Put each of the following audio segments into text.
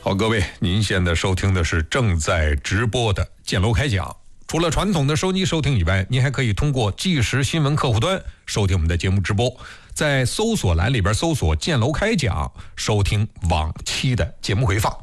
好，各位，您现在收听的是正在直播的建楼开讲。除了传统的收机收听以外，您还可以通过即时新闻客户端收听我们的节目直播，在搜索栏里边搜索建楼开讲，收听往期的节目回放。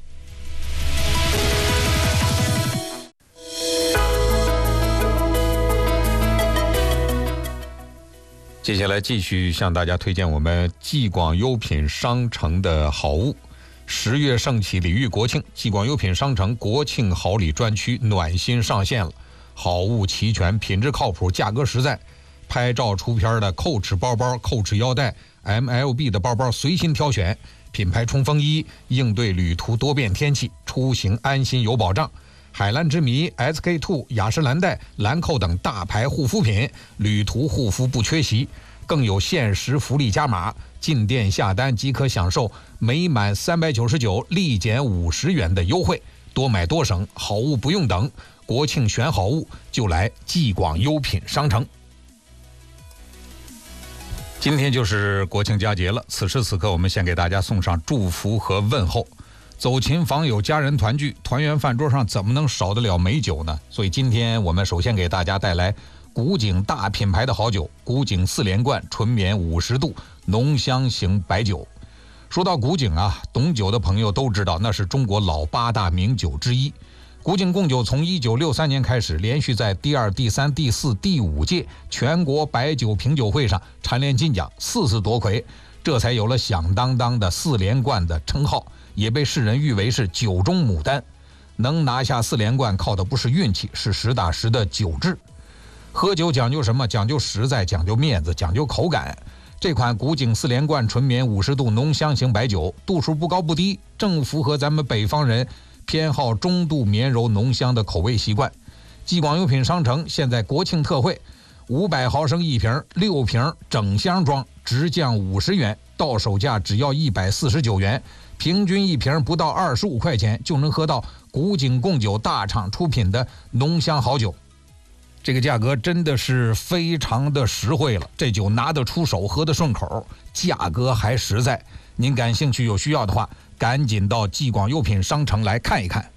接下来继续向大家推荐我们继广优品商城的好物。10月盛起，礼遇国庆，继广优品商城国庆好礼专区暖心上线了，好物齐全，品质靠谱，价格实在。拍照出片的Coach包包、Coach腰带、MLB 的包包随心挑选，品牌冲锋衣应对旅途多变天气，出行安心有保障。海蓝之谜、SK2、雅诗兰黛、兰蔻等大牌护肤品，旅途护肤不缺席。更有限时福利加码，进店下单即可享受每满399立减50元的优惠，多买多省，好物不用等。国庆选好物就来继广优品商城。今天就是国庆佳节了，此时此刻我们先给大家送上祝福和问候。走亲访友，家人团聚，团圆饭桌上怎么能少得了美酒呢？所以今天我们首先给大家带来古井大品牌的好酒，古井4连冠纯棉50度浓香型白酒。说到古井啊，懂酒的朋友都知道，那是中国老8大名酒之一。古井贡酒从1963年开始，连续在第2、第3、第4、第5届全国白酒品酒会上蝉联金奖，4次夺魁，这才有了响当当的4连冠的称号，也被世人誉为是酒中牡丹。能拿下4连冠靠的不是运气，是实打实的酒质。喝酒讲究什么？讲究实在，讲究面子，讲究口感。这款古井4连冠纯棉50度浓香型白酒，度数不高不低，正符合咱们北方人偏好中度绵柔浓香的口味习惯。继广优品商城现在国庆特惠，500毫升一瓶，6瓶整箱装，直降50元，到手价只要149元，平均一瓶不到25块钱就能喝到古井贡酒大厂出品的浓香好酒。这个价格真的是非常的实惠了，这酒拿得出手，喝得顺口，价格还实在。您感兴趣有需要的话，赶紧到继广优品商城来看一看。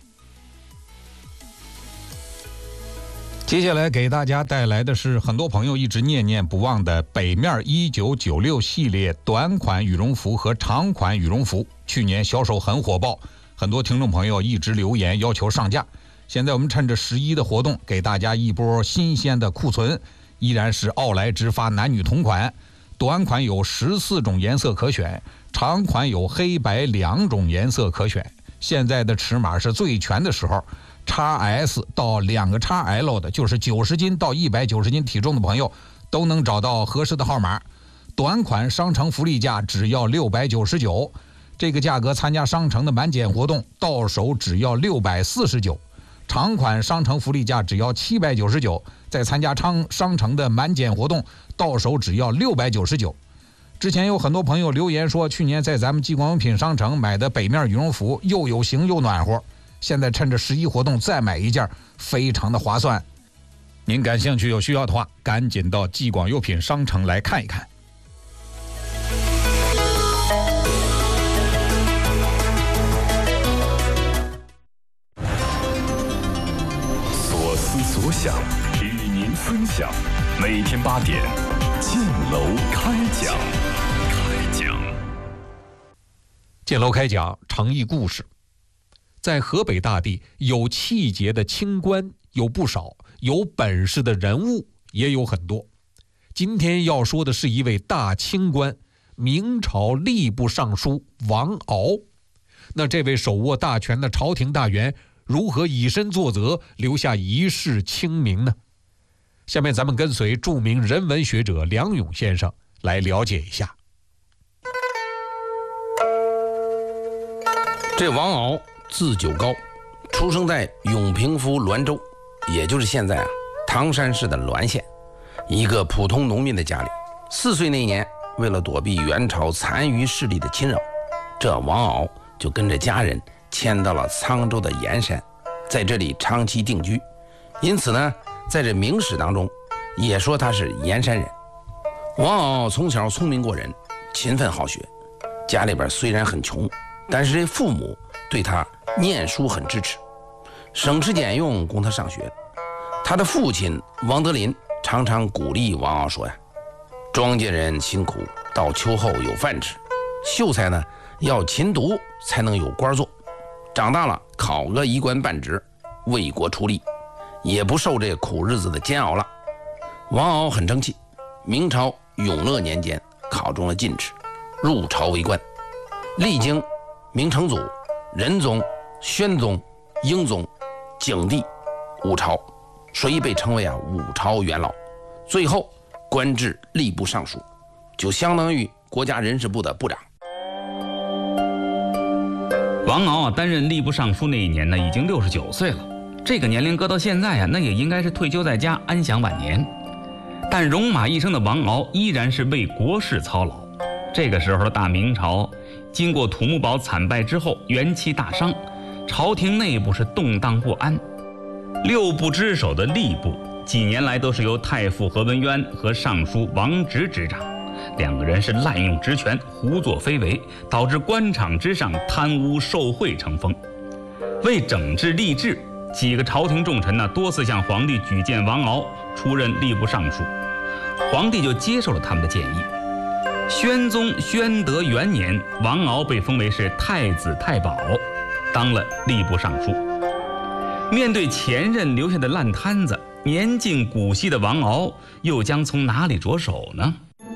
接下来给大家带来的是很多朋友一直念念不忘的北面1996系列短款羽绒服和长款羽绒服，去年销售很火爆，很多听众朋友一直留言要求上架。现在我们趁着11的活动，给大家一波新鲜的库存，依然是奥莱直发男女同款，短款有14种颜色可选，长款有黑白2种颜色可选。现在的尺码是最全的时候，XS 到2个 XL 的，就是90斤到190斤体重的朋友都能找到合适的号码。短款商城福利价只要699，这个价格参加商城的满减活动到手只要649。长款商城福利价只要799，再参加商城的满减活动到手只要699。之前有很多朋友留言说，去年在咱们继广优品商城买的北面羽绒服又有型又暖和，现在趁着11活动再买一件，非常的划算。您感兴趣有需要的话，赶紧到继广优品商城来看一看。 所想与您分享，每天8点，建楼开讲。 建楼开讲，诚意故事。在河北大地，有气节的清官有不少，有本事的人物也有很多。今天要说的是一位大清官，明朝吏部尚书王敖。那这位手握大权的朝廷大员如何以身作则，留下一世清名呢？下面咱们跟随著名人文学者梁勇先生来了解一下。 这王敖字九高，出生在永平府滦州，也就是现在唐山市的滦县，一个普通农民的家里。4岁那年，为了躲避元朝残余势力的侵扰，这王敖就跟着家人迁到了沧州的盐山，在这里长期定居。因此呢，在这明史当中也说他是盐山人。王敖从小聪明过人，勤奋好学，家里边虽然很穷， 但是这父母对他念书很支持，省吃俭用供他上学。他的父亲王德林常常鼓励王敖说呀：“庄稼人辛苦，到秋后有饭吃；秀才呢要勤读才能有官做。长大了考个1官半职，为国出力，也不受这苦日子的煎熬了。”王敖很争气，明朝永乐年间考中了进士，入朝为官，历经明成祖、仁宗、宣宗、英宗、景帝5朝，所以被称为5朝元老。最后官至吏部尚书，就相当于国家人事部的部长。 王敖担任吏部尚书那一年呢，已经69岁了。这个年龄搁到现在那也应该是退休在家，安享晚年。但戎马一生的王敖依然是为国事操劳。这个时候的大明朝，经过土木堡惨败之后，元气大伤，朝廷内部是动荡不安。6部之首的吏部，几年来都是由太傅何文渊和尚书王直执掌。2个人是滥用职权，胡作非为，导致官场之上贪污受贿成风。为整治吏治，几个朝廷重臣多次向皇帝举荐王敖出任吏部尚书，皇帝就接受了他们的建议。宣宗宣德元年，王敖被封为是太子太保，当了吏部尚书。面对前任留下的烂摊子，年近古稀的王敖又将从哪里着手呢？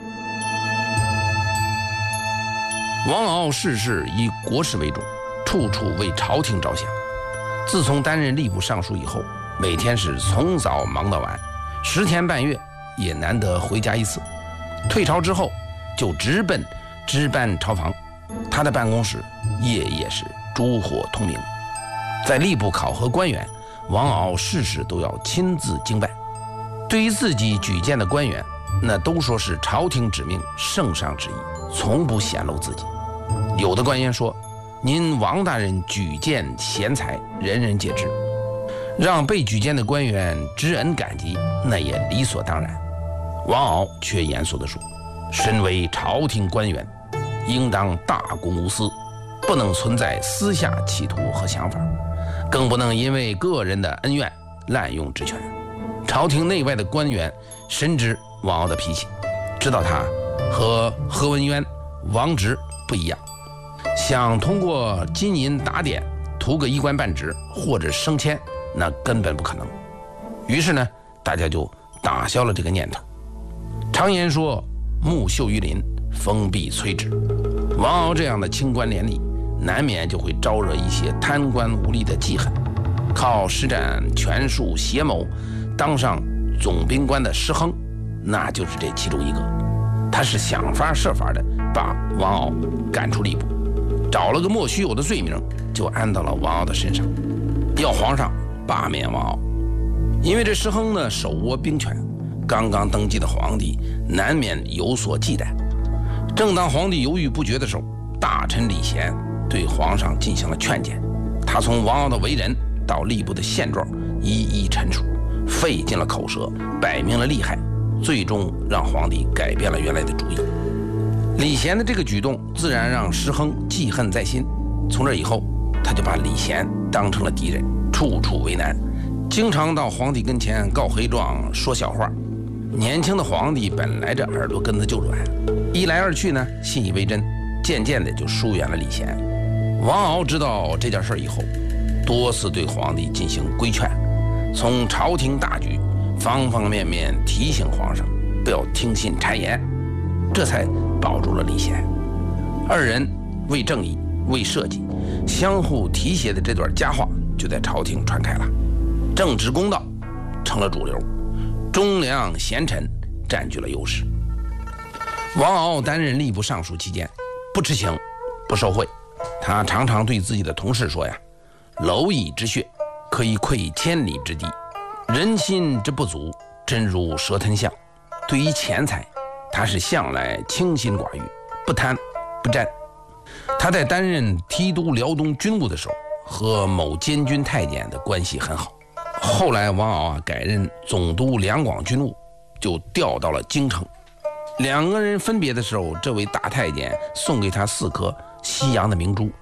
王敖事事以国事为重，处处为朝廷着想。自从担任吏部尚书以后，每天是从早忙到晚，10天半月也难得回家一次。退朝之后就直奔值班朝房，他的办公室夜夜是烛火通明。在吏部考核官员，王敖事事都要亲自经办。对于自己举荐的官员，那都说是朝廷指命，圣上旨意，从不显露自己。有的官员说：“您王大人举荐贤才，人人皆知，让被举荐的官员知恩感激，那也理所当然。”王敖却严肃地说：“身为朝廷官员，应当大公无私，不能存在私下企图和想法，更不能因为个人的恩怨滥用职权。”朝廷内外的官员深知王敖的脾气，知道他和何文渊、王直不一样，想通过金银打点图个1官半职或者升迁，那根本不可能。于是呢，大家就打消了这个念头。常言说木秀于林，风必摧之。王敖这样的清官廉吏，难免就会招惹一些贪官污吏的记恨。靠施展权术邪谋当上总兵官的石亨，那就是这其中一个。他是想法设法的把王敖赶出吏部，找了个莫须有的罪名，就安到了王敖的身上，要皇上罢免王敖。因为这石亨呢手握兵权，刚刚登基的皇帝难免有所忌惮。正当皇帝犹豫不决的时候，大臣李贤对皇上进行了劝谏。他从王敖的为人到吏部的现状一一陈述，费尽了口舌，摆明了利害，最终让皇帝改变了原来的主意。李贤的这个举动自然让石亨记恨在心，从这以后他就把李贤当成了敌人，处处为难，经常到皇帝跟前告黑状说小话。年轻的皇帝本来这耳朵根子就软，一来二去呢信以为真，渐渐的就疏远了李贤。王敖知道这件事以后，多次对皇帝进行规劝，从朝廷大局方方面面提醒皇上不要听信谗言，这才保住了李贤。2人为正义为社稷相互提携的这段佳话就在朝廷传开了，正直公道成了主流，忠良贤臣占据了优势。王敖担任吏部尚书期间，不吃刑不受贿，他常常对自己的同事说呀：“蝼蚁之血可以溃千里之堤，人心之不足，真如蛇吞象。”对于钱财，他是向来清心寡欲，不贪不占。他在担任提督辽东军务的时候，和某监军太监的关系很好。后来王敖改任总督两广军务，就调到了京城。2个人分别的时候，这位大太监送给他4颗西洋的明珠，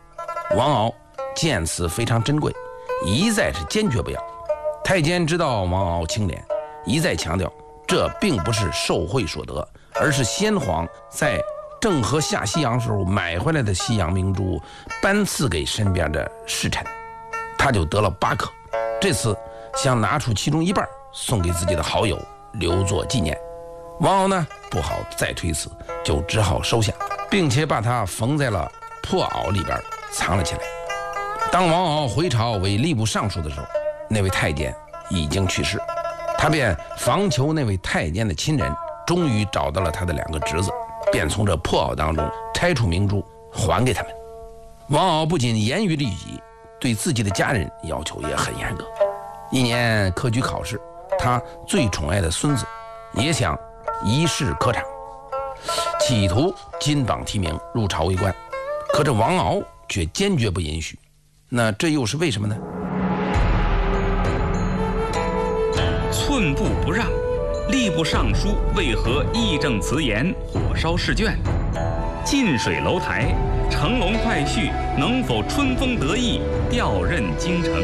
王敖见此非常珍贵，一再是坚决不要。太监知道王敖清廉，一再强调这并不是受贿所得，而是先皇在郑和下西洋时候买回来的西洋明珠，颁赐给身边的侍臣，他就得了8颗。这次想拿出其中1半送给自己的好友，留作纪念。王敖呢不好再推辞，就只好收下，并且把它缝在了破袄里边藏了起来。当王敖回朝为吏部尚书的时候，那位太监已经去世，他便访求那位太监的亲人，终于找到了他的2个侄子，便从这破袄当中拆出明珠还给他们。王敖不仅严于律己，对自己的家人要求也很严格。一年科举考试，他最宠爱的孙子也想一试科场，企图金榜题名入朝为官，可这王敖却坚决不允许。那这又是为什么呢？ 寸步不让，吏部尚书为何义正辞严，火烧试卷？近水楼台，乘龙快婿能否春风得意，调任京城？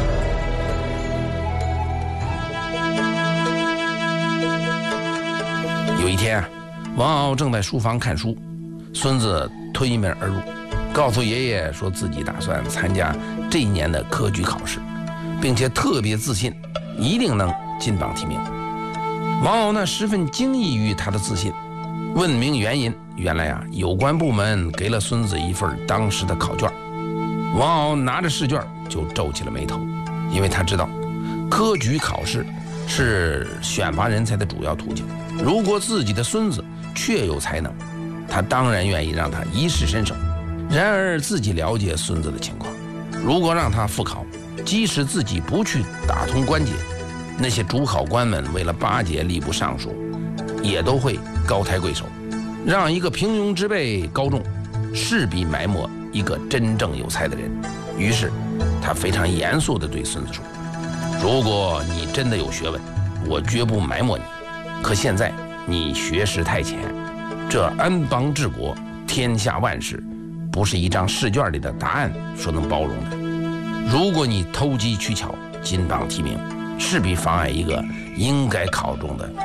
有一天，王敖正在书房看书，孙子推门而入，告诉爷爷说自己打算参加这一年的科举考试，并且特别自信，一定能金榜题名。王敖呢十分惊异于他的自信，问明原因，原来有关部门给了孙子一份当时的考卷。王敖拿着试卷就皱起了眉头，因为他知道科举考试是选拔人才的主要途径，如果自己的孙子确有才能，他当然愿意让他一试身手。然而自己了解孙子的情况，如果让他复考，即使自己不去打通关节，那些主考官们为了巴结吏部尚书，也都会高抬贵手，让一个平庸之辈高中，势必埋没一个真正有才的人。于是他非常严肃地对孙子说，如果你真的有学问，我绝不埋没你，可现在你学识太浅，这安邦治国，天下万事，不是一张试卷里的答案所能包容的。如果你投机取巧，金榜题名，势必妨碍一个应该考中的